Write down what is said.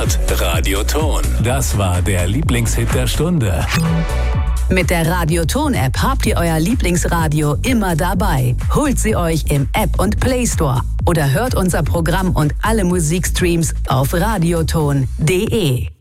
Hit-Hotspot, Radioton. Das war der Lieblingshit der Stunde. Mit der Radioton-App habt ihr euer Lieblingsradio immer dabei. Holt sie euch im App- und Play Store oder hört unser Programm und alle Musikstreams auf radioton.de.